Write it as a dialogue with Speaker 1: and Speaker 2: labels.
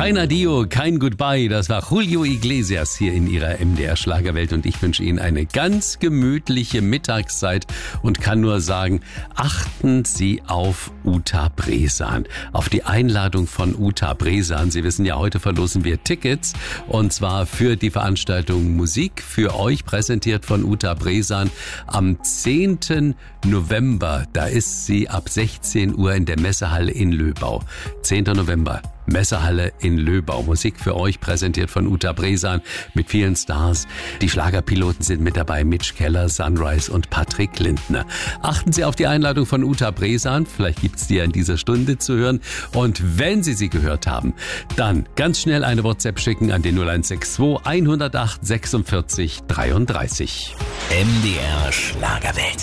Speaker 1: Kein Adio, kein Goodbye. Das war Julio Iglesias hier in ihrer MDR-Schlagerwelt und ich wünsche Ihnen eine ganz gemütliche Mittagszeit und kann nur sagen, achten Sie auf Uta Bresan, auf die Einladung von Uta Bresan. Sie wissen ja, heute verlosen wir Tickets und zwar für die Veranstaltung Musik für euch, präsentiert von Uta Bresan am 10. November. Da ist sie ab 16 Uhr in der Messehalle in Löbau. 10. November. Messehalle in Löbau. Musik für euch, präsentiert von Uta Bresan mit vielen Stars. Die Schlagerpiloten sind mit dabei, Mitch Keller, Sunrise und Patrick Lindner. Achten Sie auf die Einladung von Uta Bresan, vielleicht gibt's die ja in dieser Stunde zu hören. Und wenn Sie sie gehört haben, dann ganz schnell eine WhatsApp schicken an den 0162 108 46 33.
Speaker 2: MDR Schlagerwelt.